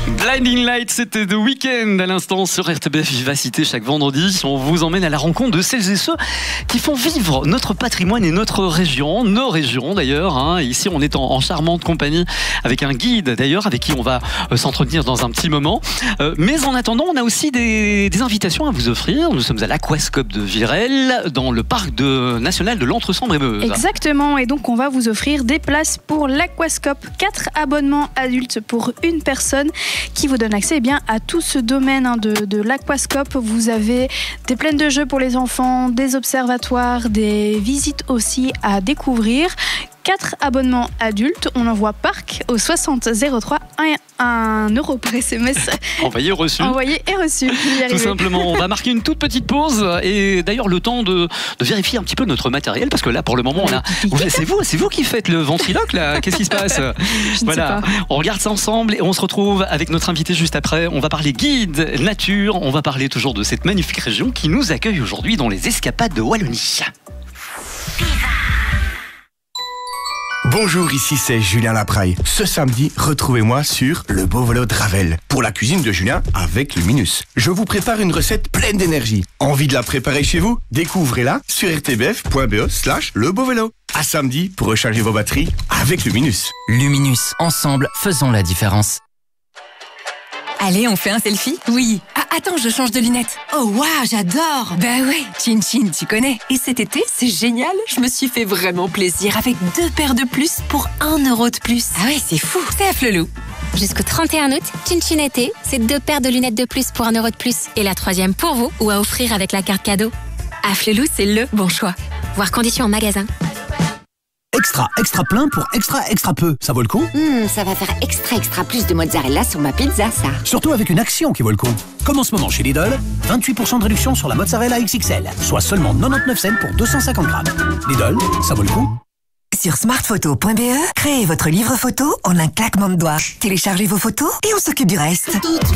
Blinding Light, c'était The Weeknd à l'instant sur RTBF Vivacité. Chaque vendredi, on vous emmène à la rencontre de celles et ceux qui font vivre notre patrimoine et notre région, nos régions d'ailleurs. Hein. Ici, on est en charmante compagnie avec un guide d'ailleurs, avec qui on va s'entretenir dans un petit moment. Mais en attendant, on a aussi des invitations à vous offrir. Nous sommes à l'Aquascope de Virel, dans le parc national de l'Entre-Sambre-et-Meuse. Exactement, et donc on va vous offrir des places pour l'Aquascope. 4 abonnements adultes pour une personne qui vous donne accès à tout ce domaine de l'Aquascope. Vous avez des plaines de jeux pour les enfants, des observatoires, des visites aussi à découvrir. 4 abonnements adultes, on envoie parc au 60 03 1 euro par SMS. Envoyé reçu. Envoyé et reçu. Tout simplement, on va marquer une toute petite pause et d'ailleurs le temps de vérifier un petit peu notre matériel parce que là pour le moment on a. C'est vous qui faites le ventriloque là. Qu'est-ce qui se passe? Voilà, on regarde ça ensemble et on se retrouve avec notre invité juste après. On va parler guide nature, on va parler toujours de cette magnifique région qui nous accueille aujourd'hui dans les escapades de Wallonie. Bonjour, ici c'est Julien Lapraille. Ce samedi, retrouvez-moi sur Le Beau Vélo de Ravel pour la cuisine de Julien avec Luminus. Je vous prépare une recette pleine d'énergie. Envie de la préparer chez vous? Découvrez-la sur rtbf.be/lebeauvélo. À samedi pour recharger vos batteries avec Luminus. Luminus, ensemble, faisons la différence. Allez, on fait un selfie? Oui. Ah, attends, je change de lunettes. Oh, waouh, j'adore. Bah ouais, Chin Chin, tu connais. Et cet été, c'est génial. Je me suis fait vraiment plaisir avec 2 paires de plus pour 1 euro de plus. Ah ouais, c'est fou. C'est à Flelou. Jusqu'au 31 août, Chin Chin été, c'est 2 paires de lunettes de plus pour 1 euro de plus. Et la 3e pour vous ou à offrir avec la carte cadeau. À Flelou, c'est le bon choix. Voir conditions en magasin. Extra plein pour extra peu. Ça vaut le coup? Ça va faire extra plus de mozzarella sur ma pizza, ça. Surtout avec une action qui vaut le coup. Comme en ce moment chez Lidl, 28% de réduction sur la mozzarella XXL, soit seulement 99 cents pour 250 grammes. Lidl, ça vaut le coup? Sur smartphoto.be, créez votre livre photo en un claquement de doigts. Téléchargez vos photos et on s'occupe du reste.